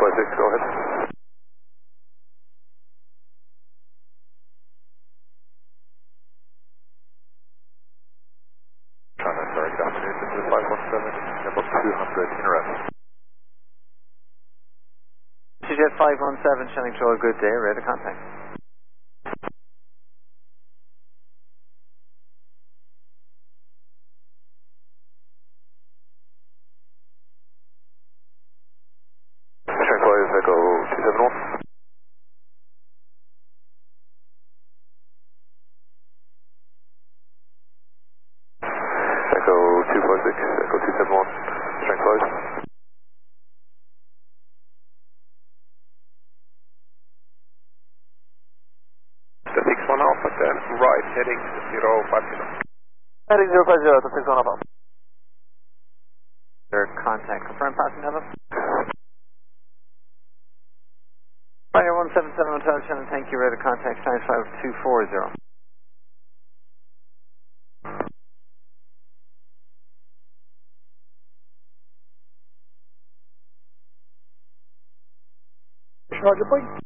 246, go ahead. China, sorry, good afternoon. This is 517, number 200 in arrest. Jet 517, Shannon Control, good day, ready to contact. Tranquilize Echo 271. Echo 246, Echo 271, tranquilize. The 61 Alpha, then right, heading 050. Heading 050 to 61 Alpha. Their contact, confirm passing level. Fire 177 Hotel, Shannon, thank you, ready to contact, China 5240. Roger, please.